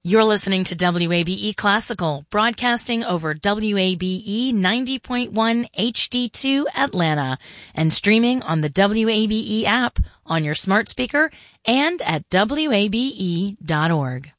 You're listening to WABE Classical, broadcasting over WABE 90.1 HD2 Atlanta and streaming on the WABE app on your smart speaker and at WABE.org.